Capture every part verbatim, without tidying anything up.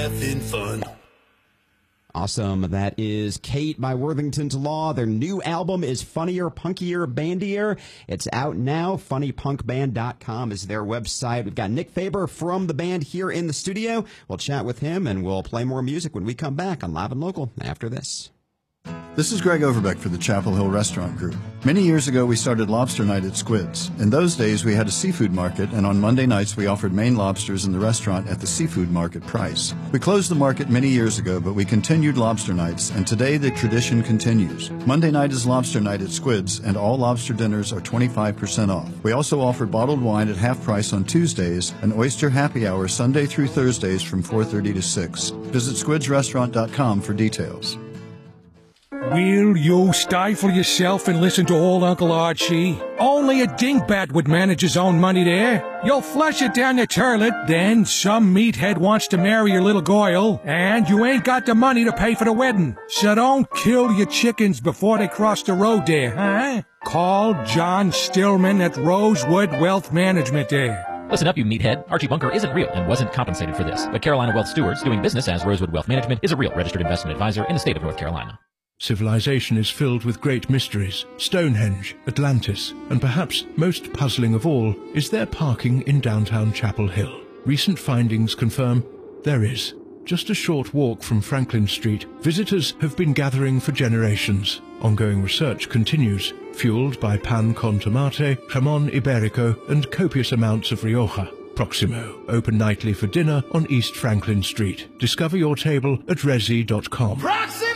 having fun. Awesome. That is Kate by Worthington's Law. Their new album is Funnier, Punkier, Bandier. It's out now. funny punk band dot com is their website. We've got Nick Faber from the band here in the studio. We'll chat with him and we'll play more music when we come back on Live and Local after this. This is Greg Overbeck for the Chapel Hill Restaurant Group. Many years ago, we started Lobster Night at Squid's. In those days, we had a seafood market, and on Monday nights, we offered Maine lobsters in the restaurant at the seafood market price. We closed the market many years ago, but we continued Lobster Nights, and today the tradition continues. Monday night is Lobster Night at Squid's, and all lobster dinners are twenty-five percent off. We also offer bottled wine at half price on Tuesdays, and oyster happy hour Sunday through Thursdays from four thirty to six. Visit squids restaurant dot com for details. Will you stifle yourself and listen to old Uncle Archie? Only a dingbat would manage his own money there. You'll flush it down the toilet, then some meathead wants to marry your little Goyle, and you ain't got the money to pay for the wedding. So don't kill your chickens before they cross the road there, huh? Call John Stillman at Rosewood Wealth Management there. Listen up, you meathead. Archie Bunker isn't real and wasn't compensated for this. But Carolina Wealth Stewards, doing business as Rosewood Wealth Management, is a real registered investment advisor in the state of North Carolina. Civilization is filled with great mysteries. Stonehenge, Atlantis, and perhaps most puzzling of all is there parking in downtown Chapel Hill. Recent findings confirm there is. Just a short walk from Franklin Street, visitors have been gathering for generations. Ongoing research continues, fueled by pan con tomate, jamon iberico, and copious amounts of Rioja. Proximo, open nightly for dinner on East Franklin Street. Discover your table at resi dot com. Proximo!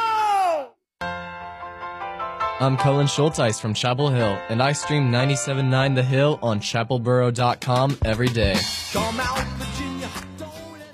I'm Cullen Schulteis from Chapel Hill, and I stream ninety-seven point nine The Hill on chapel borough dot com every day. Come out, Virginia. Don't wait.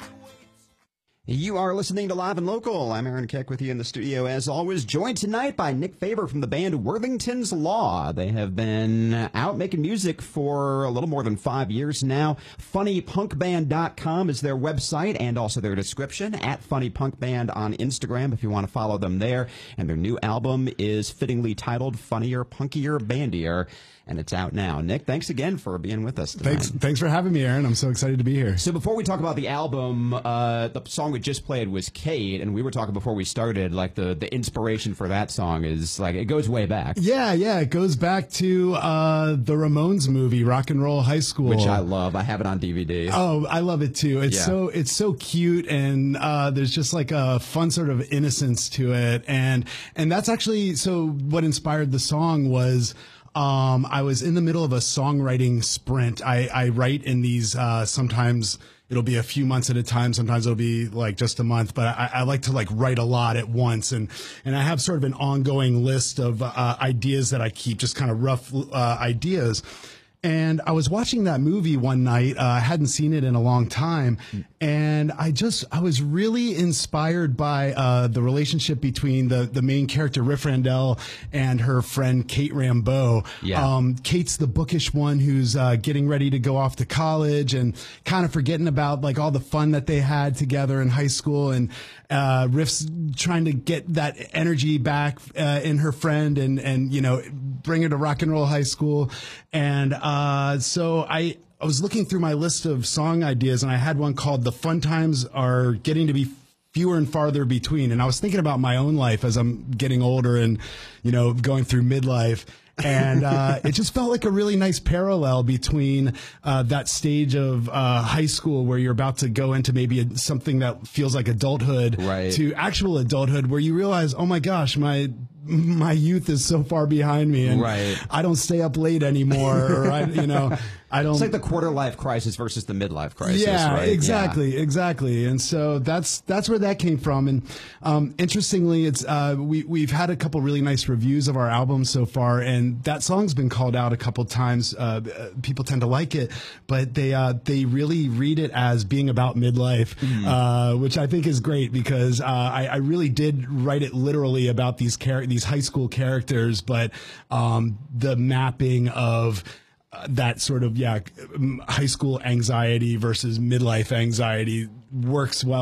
You are listening to Live and Local. I'm Aaron Keck with you in the studio, as always, joined tonight by Nick Faber from the band Worthington's Law. They have been out making music for a little more than five years now. funny punk band dot com is their website and also their description, at funnypunkband on Instagram if you want to follow them there. And their new album is fittingly titled Funnier, Punkier, Bandier, and it's out now. Nick, thanks again for being with us tonight. Thanks, thanks for having me, Aaron. I'm so excited to be here. So before we talk about the album, uh, the song we just played was Kate, and we were talking before we started, like the, the inspiration for that song is like, it goes way back. Yeah, yeah, it goes back to uh, the Ramones movie, Rock and Roll High School. Which I love. I have it on D V D. Oh, I love it too. It's Yeah. so it's so cute, and uh, there's just like a fun sort of innocence to it, and and that's actually so. What inspired the song was. Um, I was in the middle of a songwriting sprint. I, I write in these, uh, sometimes it'll be a few months at a time. Sometimes it'll be like just a month, but I, I like to like write a lot at once. And, and I have sort of an ongoing list of, uh, ideas that I keep, just kind of rough, uh, ideas. And I was watching that movie one night. Uh, I hadn't seen it in a long time. And I just, I was really inspired by uh, the relationship between the, the main character, Riff Randell, and her friend, Kate Rambeau. Yeah. Um, Kate's the bookish one who's uh, getting ready to go off to college and kind of forgetting about like all the fun that they had together in high school. And uh, Riff's trying to get that energy back uh, in her friend and, and, you know, bring her to Rock and Roll High School. And uh, so I, I was looking through my list of song ideas, and I had one called The Fun Times Are Getting to Be Fewer and Farther Between. And I was thinking about my own life as I'm getting older and, you know, going through midlife. And uh, it just felt like a really nice parallel between uh, that stage of uh, high school where you're about to go into maybe a, something that feels like adulthood, right, to actual adulthood where you realize, oh my gosh, my my youth is so far behind me, and right. I don't stay up late anymore, or I, you know, I don't. It's like the quarter life crisis versus the midlife crisis. Yeah, right? exactly, yeah. exactly. And so that's that's where that came from. And um, interestingly, it's uh, we we've had a couple really nice reviews of our album so far, and that song's been called out a couple times. Uh, people tend to like it, but they uh, they really read it as being about midlife, mm. uh, which I think is great because uh, I, I really did write it literally about these char- these high school characters, but um, the mapping of Uh, that sort of, yeah, high school anxiety versus midlife anxiety works well